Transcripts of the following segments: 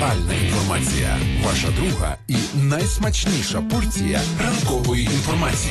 Актуальна інформація. Ваша друга і найсмачніша порція ранкової інформації.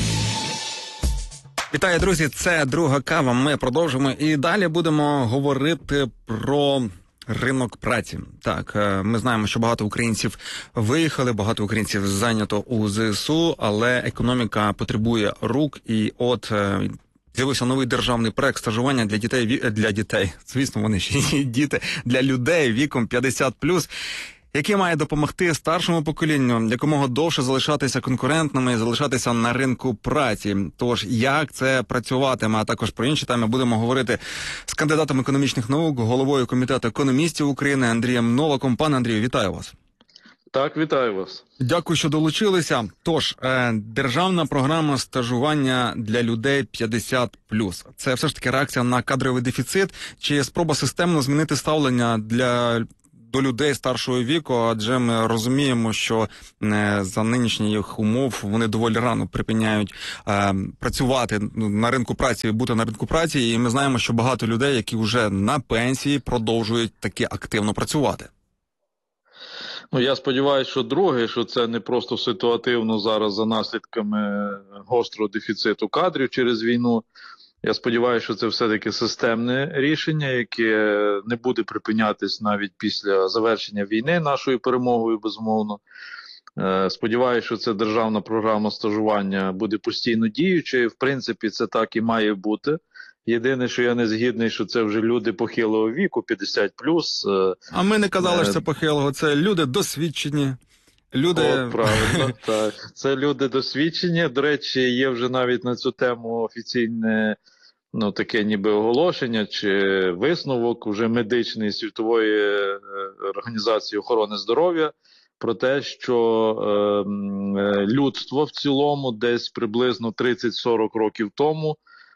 Вітаю, друзі, це «Друга кава». Ми продовжимо і далі будемо говорити про ринок праці. Так, ми знаємо, що багато українців виїхали, багато українців зайнято у ЗСУ, але економіка потребує рук. І от з'явився новий державний проект стажування для дітей. Звісно, вони ще і діти, для людей віком 50+, який має допомогти старшому поколінню якомога довше залишатися конкурентними і залишатися на ринку праці. Тож, як це працюватиме, а також про інші теми будемо говорити з кандидатом економічних наук, головою Комітету економістів України Андрієм Новаком. Пане Андрію, вітаю вас. Так, вітаю вас. Дякую, що долучилися. Тож, державна програма стажування для людей 50+. Це все ж таки реакція на кадровий дефіцит чи спроба системно змінити ставлення до людей старшого віку, адже ми розуміємо, що за нинішніх умов вони доволі рано припиняють працювати на ринку праці, бути на ринку праці, і ми знаємо, що багато людей, які вже на пенсії, продовжують таки активно працювати. Ну, я сподіваюся, що друге, що це не просто ситуативно зараз за наслідками гострого дефіциту кадрів через війну. Я сподіваюся, що це все-таки системне рішення, яке не буде припинятись навіть після завершення війни нашою перемогою, безумовно. Сподіваюся, що це державна програма стажування буде постійно діючою. В принципі, це так і має бути. Єдине, що я не згідний, що це вже люди похилого віку, 50+. А ми не казали, що це похилого, це люди досвідчені. Люди... правильно, так. Це люди досвідчені. До речі, є вже навіть на цю тему офіційне, таке ніби оголошення чи висновок уже медичної світової організації охорони здоров'я про те, що людство в цілому десь приблизно 30-40 років тому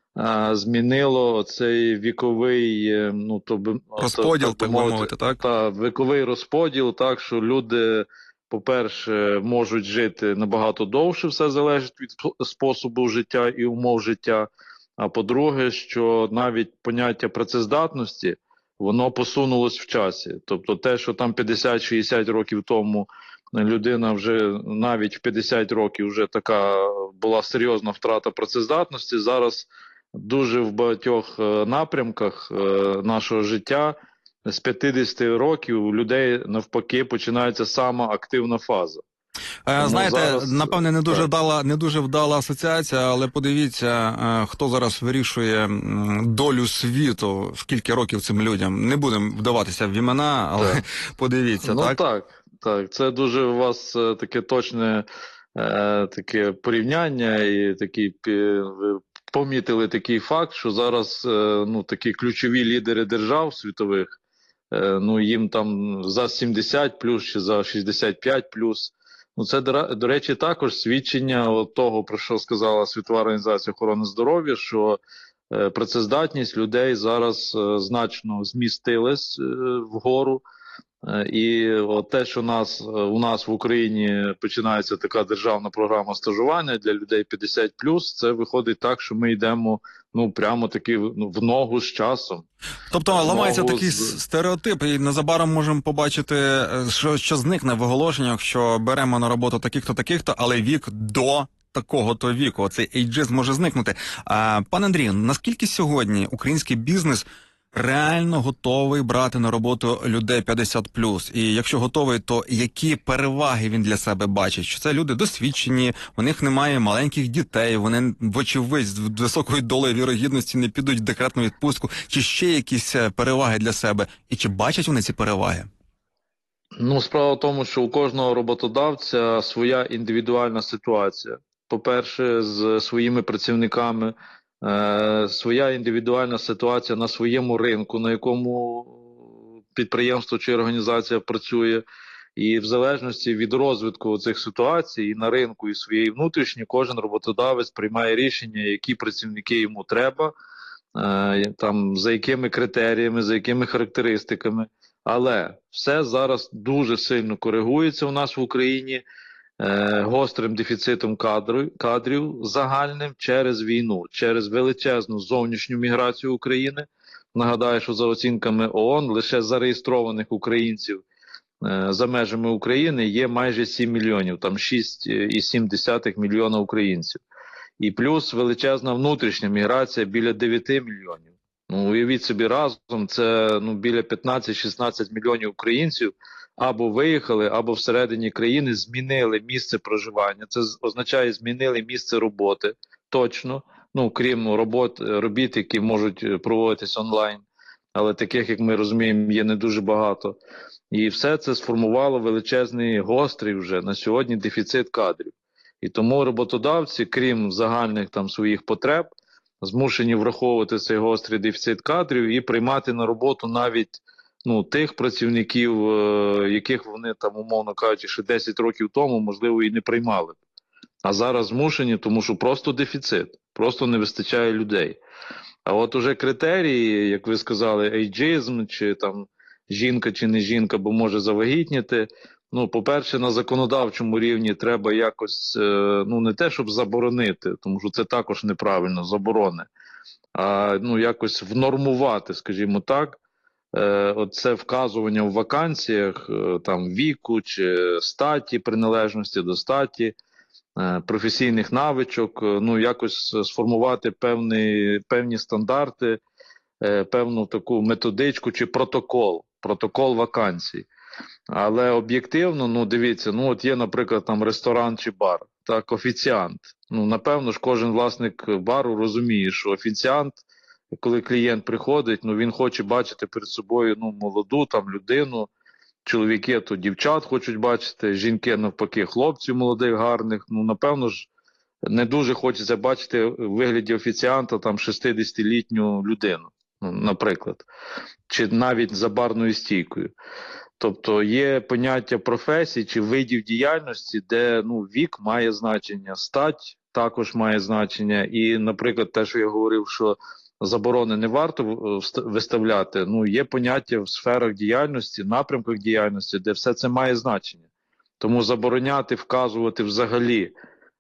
змінило цей віковий розподіл, так би мовити, так? Віковий розподіл, так, що люди, по-перше, можуть жити набагато довше, все залежить від способу життя і умов життя. А по-друге, що навіть поняття працездатності, воно посунулось в часі. Тобто те, що там 50-60 років тому людина вже навіть в 50 років вже така була серйозна втрата працездатності, зараз дуже в багатьох напрямках нашого життя з 50 років у людей навпаки починається сама активна фаза. Знаєте, зараз... напевне, не дуже вдала асоціація, але подивіться, хто зараз вирішує долю світу, скільки років цим людям. Не будемо вдаватися в імена, але подивіться, так? Так, це дуже у вас таке точне таке порівняння і такий помітили такий факт, що зараз такі ключові лідери держав світових, їм там за 70+, чи за 65+. Це, до речі, також свідчення того, про що сказала Світова організація охорони здоров'я, що працездатність людей зараз значно змістилась вгору. І от те, що у нас в Україні починається така державна програма стажування для людей 50+, це виходить так, що ми йдемо прямо таки в ногу з часом. Тобто ламається такий стереотип, і незабаром можемо побачити, що зникне в оголошеннях, що беремо на роботу таких-то, але вік до такого-то віку. Цей ейджизм може зникнути. Пане Андрію, наскільки сьогодні український бізнес реально готовий брати на роботу людей 50+? І якщо готовий, то які переваги він для себе бачить? Що це люди досвідчені, у них немає маленьких дітей, вони, вочевидь, з високою долею вірогідності не підуть в декретну відпустку, чи ще якісь переваги для себе? І чи бачать вони ці переваги? Справа в тому, що у кожного роботодавця своя індивідуальна ситуація. По-перше, з своїми працівниками, своя індивідуальна ситуація на своєму ринку, на якому підприємство чи організація працює. І в залежності від розвитку цих ситуацій і на ринку, і своєї внутрішньої, кожен роботодавець приймає рішення, які працівники йому треба, за якими критеріями, за якими характеристиками. Але все зараз дуже сильно коригується у нас в Україні гострим дефіцитом кадрів загальним через війну, через величезну зовнішню міграцію України. Нагадаю, що за оцінками ООН лише зареєстрованих українців за межами України є майже 7 мільйонів, там 6,7 мільйона українців. І плюс величезна внутрішня міграція біля 9 мільйонів. Ну, уявіть собі, разом це біля 15-16 мільйонів українців або виїхали, або всередині країни змінили місце проживання. Це означає, змінили місце роботи, точно, крім робіт, які можуть проводитись онлайн, але таких, як ми розуміємо, є не дуже багато. І все це сформувало величезний, гострий вже на сьогодні дефіцит кадрів. І тому роботодавці, крім загальних там своїх потреб, змушені враховувати цей гострий дефіцит кадрів і приймати на роботу навіть тих працівників, яких вони там, умовно кажучи, ще 10 років тому, можливо, і не приймали. А зараз змушені, тому що просто дефіцит, просто не вистачає людей. А от уже критерії, як ви сказали, ейджизм, чи там жінка чи не жінка, бо може завагітніти. По-перше, на законодавчому рівні треба якось, не те, щоб заборонити, тому що це також неправильно, заборони, а якось внормувати, скажімо так, оце вказування в вакансіях, там, віку чи статі, приналежності до статі, професійних навичок, якось сформувати певні стандарти, певну таку методичку чи протокол вакансій. Але об'єктивно, дивіться, от є, наприклад, там ресторан чи бар, так, офіціант. Напевно ж, кожен власник бару розуміє, що офіціант, коли клієнт приходить, він хоче бачити перед собою, молоду там людину, чоловіки то дівчат хочуть бачити, жінки навпаки, хлопців молодих, гарних, напевно ж, не дуже хочеться бачити в вигляді офіціанта там 60-літню людину, наприклад, чи навіть за барною стійкою. Тобто є поняття професій чи видів діяльності, де вік має значення, стать також має значення. І, наприклад, те, що я говорив, що заборони не варто виставляти, є поняття в сферах діяльності, напрямках діяльності, де все це має значення. Тому забороняти, вказувати взагалі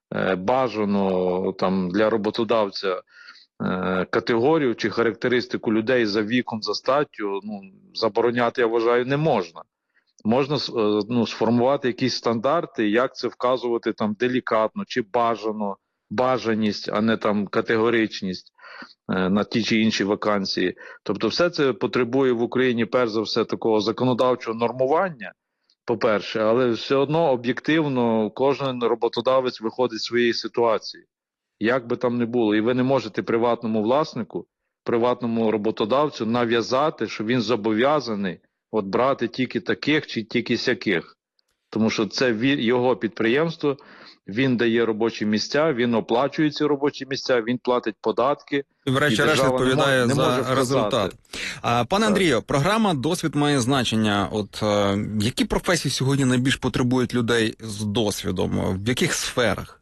бажано там для роботодавця категорію чи характеристику людей за віком, за статтю, забороняти, я вважаю, не можна. Можна сформувати якісь стандарти, як це вказувати там делікатно чи бажаність, а не там категоричність на ті чи інші вакансії. Тобто все це потребує в Україні, перш за все, такого законодавчого нормування, по-перше, але все одно об'єктивно кожен роботодавець виходить з своєї ситуації. Як би там не було. І ви не можете приватному власнику, приватному роботодавцю нав'язати, що він зобов'язаний брати тільки таких чи тільки сяких. Тому що це його підприємство, він дає робочі місця, він оплачує ці робочі місця, він платить податки. І врешті-решт відповідає за результат. Пане Андрію, програма «Досвід має значення». Які професії сьогодні найбільш потребують людей з досвідом? В яких сферах?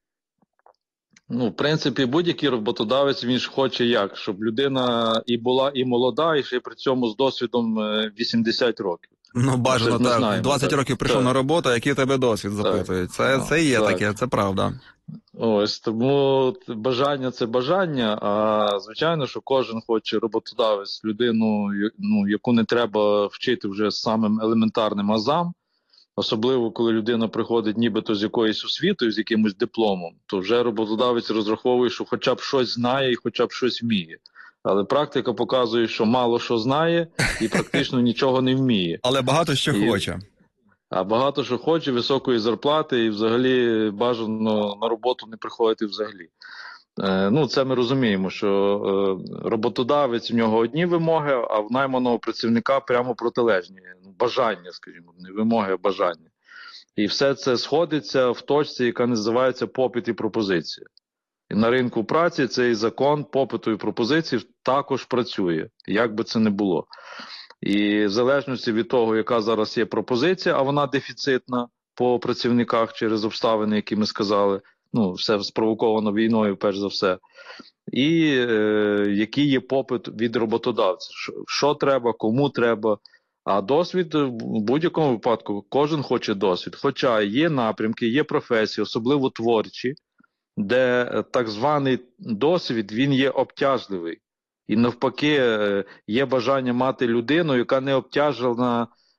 В принципі, будь-який роботодавець, він ж хоче як? Щоб людина і була і молода, і ще й при цьому з досвідом 80 років. Бажано, так. Знаємо, 20 років прийшов на роботу, який тебе досвід запитують. Це є таке, це правда. Ось, тому бажання – це бажання, а звичайно, що кожен хоче роботодавець, людину, яку не треба вчити вже самим елементарним азам. Особливо, коли людина приходить нібито з якоюсь освітою, з якимось дипломом, то вже роботодавець розраховує, що хоча б щось знає і хоча б щось вміє. Але практика показує, що мало що знає і практично нічого не вміє. Але багато що хоче. А багато що хоче, високої зарплати і взагалі бажано на роботу не приходити взагалі. Це ми розуміємо, що роботодавець, в нього одні вимоги, а в найманого працівника прямо протилежні. Бажання, скажімо, не вимоги, а бажання. І все це сходиться в точці, яка називається попит і пропозиція. І на ринку праці цей закон попиту і пропозиції також працює, як би це не було. І в залежності від того, яка зараз є пропозиція, а вона дефіцитна по працівниках через обставини, які ми сказали, все спровоковано війною, перш за все, і який є попит від роботодавця, що треба, кому треба. А досвід в будь-якому випадку, кожен хоче досвід. Хоча є напрямки, є професії, особливо творчі, де так званий досвід, він є обтяжливий. І навпаки, є бажання мати людину, яка не обтяжена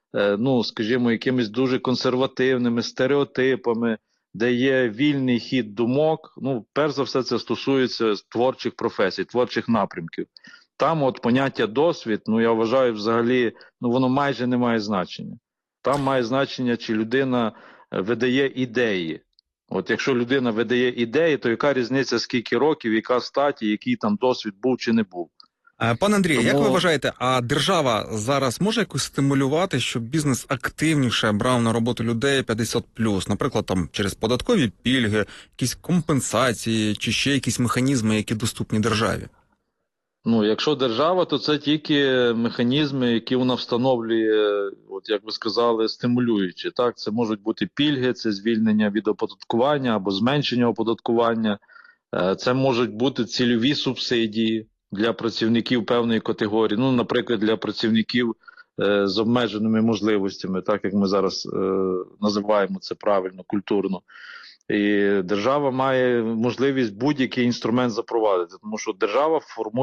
ну, скажімо, якимись дуже консервативними стереотипами, де є вільний хід думок. Ну, перш за все, це стосується творчих професій, творчих напрямків. Там от поняття досвід, ну, я вважаю, взагалі, ну, воно майже не має значення. Там має значення, чи людина видає ідеї. От якщо людина видає ідеї, то яка різниця, скільки років, яка статі, який там досвід був чи не був. Пане Андрію, як ви Тому- вважаєте, а держава зараз може якось стимулювати, щоб бізнес активніше брав на роботу людей 50+, наприклад, там через податкові пільги, якісь компенсації чи ще якісь механізми, які доступні державі? Ну, якщо держава, то це тільки механізми, які вона встановлює, от як ви сказали, стимулюючі. Так, це можуть бути пільги, це звільнення від оподаткування або зменшення оподаткування, це можуть бути цільові субсидії для працівників певної категорії. Ну, наприклад, для працівників з обмеженими можливостями, так як ми зараз називаємо це правильно, культурно. І держава має можливість будь-який інструмент запровадити, тому що держава формує